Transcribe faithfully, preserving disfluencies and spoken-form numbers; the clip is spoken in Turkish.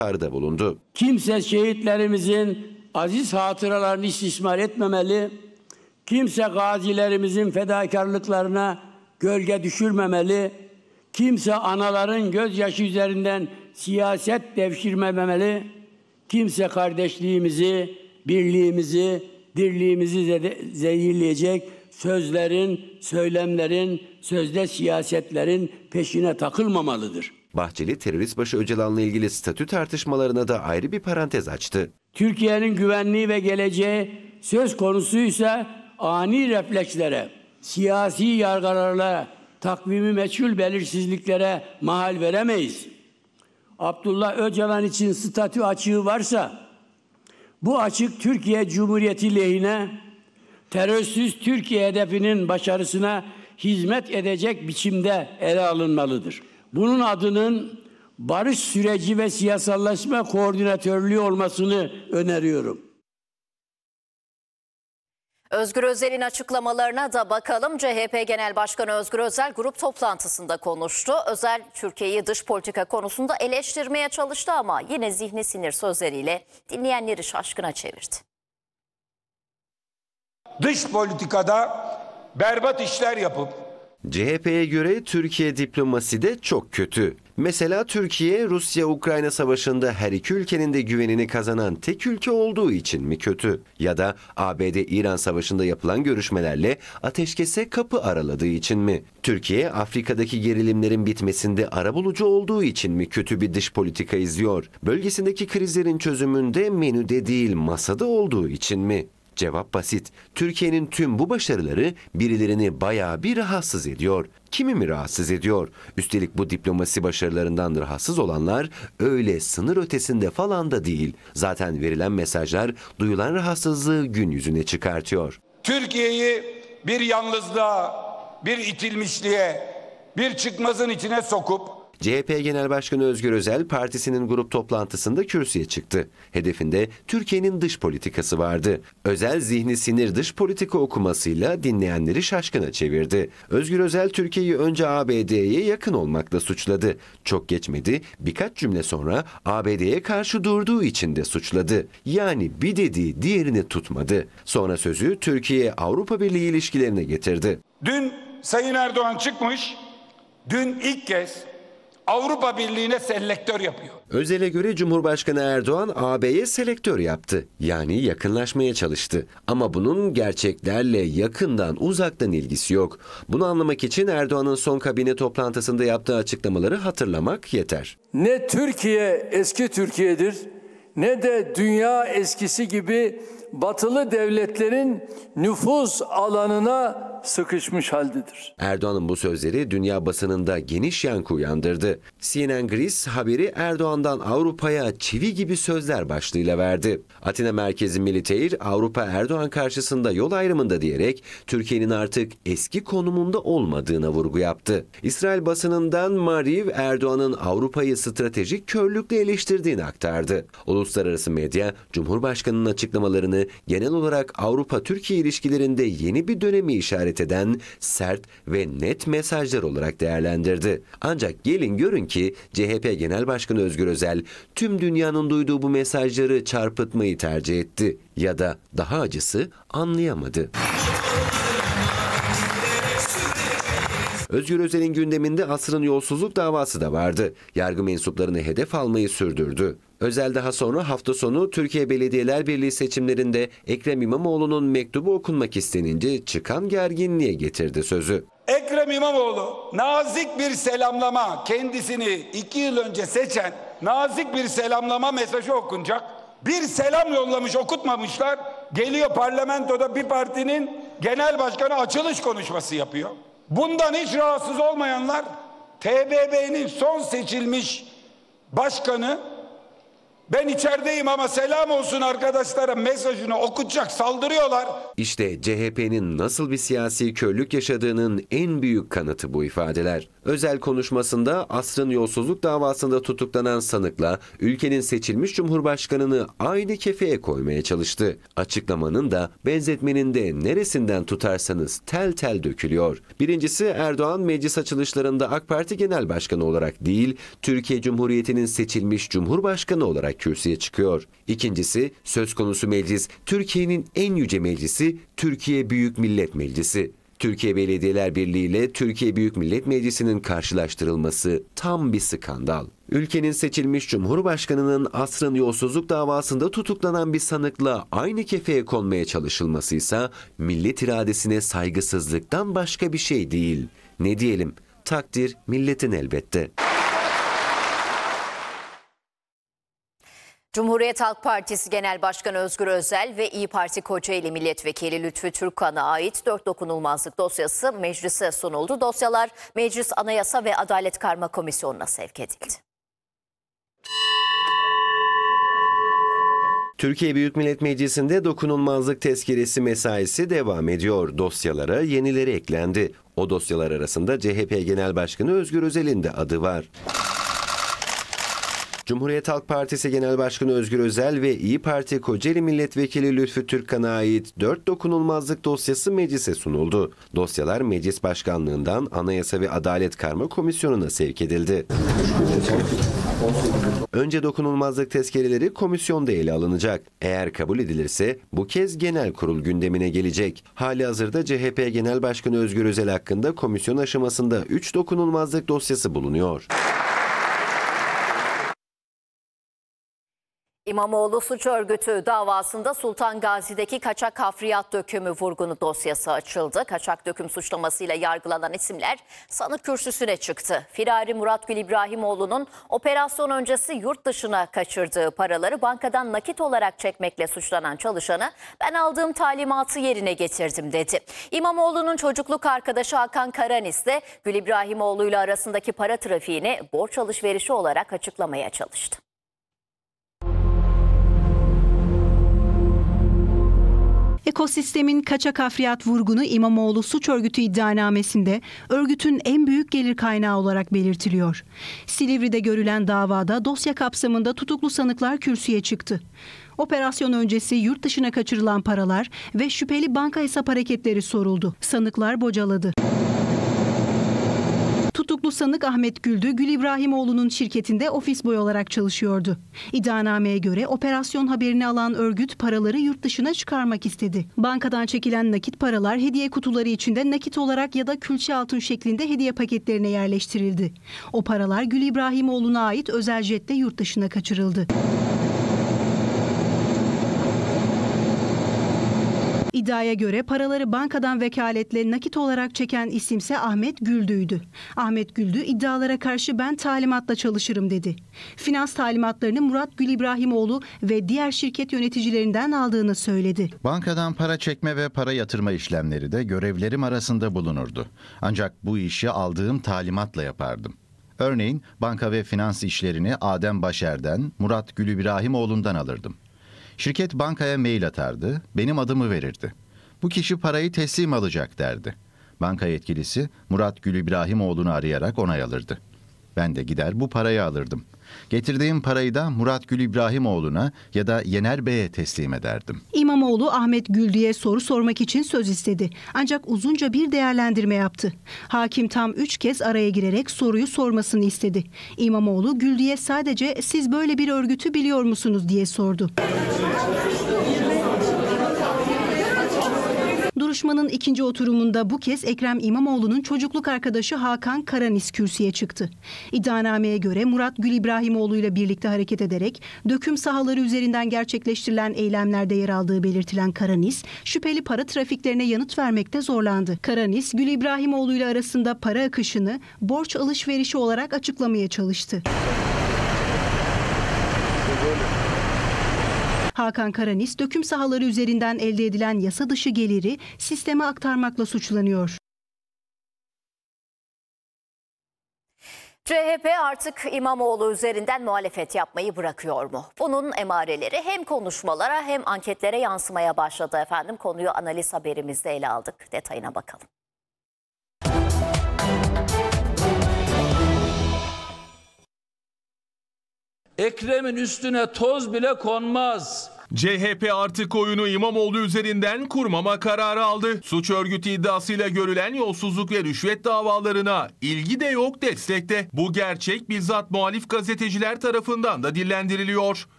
çağrıda bulundu. Kimse şehitlerimizin aziz hatıralarını istismar etmemeli, kimse gazilerimizin fedakarlıklarına gölge düşürmemeli, kimse anaların gözyaşı üzerinden siyaset devşirmemeli, kimse kardeşliğimizi, birliğimizi, dirliğimizi zehirleyecek sözlerin, söylemlerin, sözde siyasetlerin peşine takılmamalıdır. Bahçeli, terörist başı Öcalan'la ilgili statü tartışmalarına da ayrı bir parantez açtı. Türkiye'nin güvenliği ve geleceği söz konusuysa ani reflekslere, siyasi yargılarla, takvimi meçhul belirsizliklere mahal veremeyiz. Abdullah Öcalan için statü açığı varsa, bu açık Türkiye Cumhuriyeti lehine, terörsüz Türkiye hedefinin başarısına hizmet edecek biçimde ele alınmalıdır. Bunun adının barış süreci ve siyasallaşma koordinatörlüğü olmasını öneriyorum. Özgür Özel'in açıklamalarına da bakalım. C H P Genel Başkanı Özgür Özel grup toplantısında konuştu. Özel, Türkiye'yi dış politika konusunda eleştirmeye çalıştı ama yine zihni sinir sözleriyle dinleyenleri şaşkına çevirdi. Dış politikada berbat işler yapıp C H P'ye göre Türkiye diplomaside çok kötü. Mesela Türkiye, Rusya-Ukrayna savaşında her iki ülkenin de güvenini kazanan tek ülke olduğu için mi kötü? Ya da A B D-İran savaşında yapılan görüşmelerle ateşkese kapı araladığı için mi? Türkiye, Afrika'daki gerilimlerin bitmesinde arabulucu olduğu için mi kötü bir dış politika izliyor? Bölgesindeki krizlerin çözümünde menüde değil masada olduğu için mi? Cevap basit. Türkiye'nin tüm bu başarıları birilerini bayağı bir rahatsız ediyor. Kimi mi rahatsız ediyor? Üstelik bu diplomasi başarılarından rahatsız olanlar öyle sınır ötesinde falan da değil. Zaten verilen mesajlar duyulan rahatsızlığı gün yüzüne çıkartıyor. Türkiye'yi bir yalnızlığa, bir itilmişliğe, bir çıkmazın içine sokup C H P Genel Başkanı Özgür Özel partisinin grup toplantısında kürsüye çıktı. Hedefinde Türkiye'nin dış politikası vardı. Özel zihni sinir dış politika okumasıyla dinleyenleri şaşkına çevirdi. Özgür Özel Türkiye'yi önce A B D'ye yakın olmakla suçladı. Çok geçmedi, birkaç cümle sonra A B D'ye karşı durduğu için de suçladı. Yani bir dediği diğerini tutmadı. Sonra sözü Türkiye-Avrupa Birliği ilişkilerine getirdi. Dün Sayın Erdoğan çıkmış, dün ilk kez Avrupa Birliği'ne selektör yapıyor. Özel'e göre Cumhurbaşkanı Erdoğan A B'ye selektör yaptı. Yani yakınlaşmaya çalıştı. Ama bunun gerçeklerle yakından uzaktan ilgisi yok. Bunu anlamak için Erdoğan'ın son kabine toplantısında yaptığı açıklamaları hatırlamak yeter. Ne Türkiye eski Türkiye'dir, ne de dünya eskisi gibi batılı devletlerin nüfuz alanına sıkışmış haldedir. Erdoğan'ın bu sözleri dünya basınında geniş yankı uyandırdı. C N N Greece haberi Erdoğan'dan Avrupa'ya çivi gibi sözler başlığıyla verdi. Atina merkezi Militeir, Avrupa Erdoğan karşısında yol ayrımında diyerek Türkiye'nin artık eski konumunda olmadığına vurgu yaptı. İsrail basınından Mariv, Erdoğan'ın Avrupa'yı stratejik körlükle eleştirdiğini aktardı. Uluslararası medya, Cumhurbaşkanı'nın açıklamalarını genel olarak Avrupa-Türkiye ilişkilerinde yeni bir dönemi işaret eden sert ve net mesajlar olarak değerlendirdi. Ancak gelin görün ki C H P Genel Başkanı Özgür Özel tüm dünyanın duyduğu bu mesajları çarpıtmayı tercih etti ya da daha acısı anlayamadı. Özgür Özel'in gündeminde asrın yolsuzluk davası da vardı. Yargı mensuplarını hedef almayı sürdürdü. Özel daha sonra hafta sonu Türkiye Belediyeler Birliği seçimlerinde Ekrem İmamoğlu'nun mektubu okunmak istenince çıkan gerginliğe getirdi sözü. Ekrem İmamoğlu nazik bir selamlama, kendisini iki yıl önce seçen nazik bir selamlama mesajı okunacak. Bir selam yollamış, okutmamışlar. Geliyor parlamentoda bir partinin genel başkanı açılış konuşması yapıyor. Bundan hiç rahatsız olmayanlar T B B'nin son seçilmiş başkanı ben içerideyim ama selam olsun arkadaşlara mesajını okutacak saldırıyorlar. İşte C H P'nin nasıl bir siyasi körlük yaşadığının en büyük kanıtı bu ifadeler. Özel konuşmasında asrın yolsuzluk davasında tutuklanan sanıkla ülkenin seçilmiş cumhurbaşkanını aynı kefeye koymaya çalıştı. Açıklamanın da benzetmenin de neresinden tutarsanız tel tel dökülüyor. Birincisi, Erdoğan meclis açılışlarında AK Parti Genel Başkanı olarak değil, Türkiye Cumhuriyeti'nin seçilmiş cumhurbaşkanı olarak kürsüye çıkıyor. İkincisi, söz konusu meclis Türkiye'nin en yüce meclisi, Türkiye Büyük Millet Meclisi. Türkiye Belediyeler Birliği ile Türkiye Büyük Millet Meclisi'nin karşılaştırılması tam bir skandal. Ülkenin seçilmiş cumhurbaşkanının asrın yolsuzluk davasında tutuklanan bir sanıkla aynı kefeye konmaya çalışılmasıysa millet iradesine saygısızlıktan başka bir şey değil. Ne diyelim? Takdir milletin elbette. Cumhuriyet Halk Partisi Genel Başkanı Özgür Özel ve İYİ Parti Kocaeli Milletvekili Lütfü Türkkan'a ait dört dokunulmazlık dosyası meclise sunuldu. Dosyalar Meclis Anayasa ve Adalet Karma Komisyonu'na sevk edildi. Türkiye Büyük Millet Meclisi'nde dokunulmazlık tezkeresi mesaisi devam ediyor. Dosyalara yenileri eklendi. O dosyalar arasında C H P Genel Başkanı Özgür Özel'in de adı var. Cumhuriyet Halk Partisi Genel Başkanı Özgür Özel ve İYİ Parti Kocaeli Milletvekili Lütfü Türkkan'a ait dört dokunulmazlık dosyası meclise sunuldu. Dosyalar Meclis Başkanlığından Anayasa ve Adalet Karma Komisyonu'na sevk edildi. Önce dokunulmazlık tezkereleri komisyonda ele alınacak. Eğer kabul edilirse bu kez genel kurul gündemine gelecek. Halihazırda C H P Genel Başkanı Özgür Özel hakkında komisyon aşamasında üç dokunulmazlık dosyası bulunuyor. İmamoğlu suç örgütü davasında Sultan Gazi'deki kaçak hafriyat dökümü vurgunu dosyası açıldı. Kaçak döküm suçlamasıyla yargılanan isimler sanık kürsüsüne çıktı. Firari Murat Gül İbrahimoğlu'nun operasyon öncesi yurt dışına kaçırdığı paraları bankadan nakit olarak çekmekle suçlanan çalışana ben aldığım talimatı yerine getirdim dedi. İmamoğlu'nun çocukluk arkadaşı Hakan Karanis de Gül İbrahimoğlu ile arasındaki para trafiğini borç alışverişi olarak açıklamaya çalıştı. Ekosistemin kaçak hafriyat vurgunu İmamoğlu suç örgütü iddianamesinde örgütün en büyük gelir kaynağı olarak belirtiliyor. Silivri'de görülen davada dosya kapsamında tutuklu sanıklar kürsüye çıktı. Operasyon öncesi yurt dışına kaçırılan paralar ve şüpheli banka hesap hareketleri soruldu. Sanıklar bocaladı. Tutuklu sanık Ahmet Güldü, Gül İbrahimoğlu'nun şirketinde ofis boy olarak çalışıyordu. İddianameye göre operasyon haberini alan örgüt paraları yurt dışına çıkarmak istedi. Bankadan çekilen nakit paralar hediye kutuları içinde nakit olarak ya da külçe altın şeklinde hediye paketlerine yerleştirildi. O paralar Gül İbrahimoğlu'na ait özel jette yurt dışına kaçırıldı. İddiaya göre paraları bankadan vekaletle nakit olarak çeken isimse Ahmet Güldü'ydü. Ahmet Güldü iddialara karşı ben talimatla çalışırım dedi. Finans talimatlarını Murat Gül İbrahimoğlu ve diğer şirket yöneticilerinden aldığını söyledi. Bankadan para çekme ve para yatırma işlemleri de görevlerim arasında bulunurdu. Ancak bu işi aldığım talimatla yapardım. Örneğin banka ve finans işlerini Adem Başer'den, Murat Gül İbrahimoğlu'ndan alırdım. Şirket bankaya mail atardı, benim adımı verirdi. Bu kişi parayı teslim alacak derdi. Banka yetkilisi Murat Gül İbrahimoğlu'nu arayarak onay alırdı. Ben de gider bu parayı alırdım. Getirdiğim parayı da Murat Gül İbrahimoğlu'na ya da Yener Bey'e teslim ederdim. İmamoğlu Ahmet Güldü'ye soru sormak için söz istedi. Ancak uzunca bir değerlendirme yaptı. Hakim tam üç kez araya girerek soruyu sormasını istedi. İmamoğlu Güldü'ye sadece siz böyle bir örgütü biliyor musunuz diye sordu. Duruşmanın ikinci oturumunda bu kez Ekrem İmamoğlu'nun çocukluk arkadaşı Hakan Karanis kürsüye çıktı. İddianameye göre Murat Gül İbrahimoğlu ile birlikte hareket ederek döküm sahaları üzerinden gerçekleştirilen eylemlerde yer aldığı belirtilen Karanis, şüpheli para trafiklerine yanıt vermekte zorlandı. Karanis, Gül İbrahimoğlu ile arasında para akışını borç alışverişi olarak açıklamaya çalıştı. Hakan Karanis, döküm sahaları üzerinden elde edilen yasa dışı geliri sisteme aktarmakla suçlanıyor. C H P artık İmamoğlu üzerinden muhalefet yapmayı bırakıyor mu? Bunun emareleri hem konuşmalara hem anketlere yansımaya başladı efendim. Konuyu analiz haberimizde ele aldık. Detayına bakalım. Ekrem'in üstüne toz bile konmaz. C H P artık oyunu İmamoğlu üzerinden kurmama kararı aldı. Suç örgütü iddiasıyla görülen yolsuzluk ve rüşvet davalarına ilgi de yok, destek de. Bu gerçek bizzat muhalif gazeteciler tarafından da dillendiriliyor.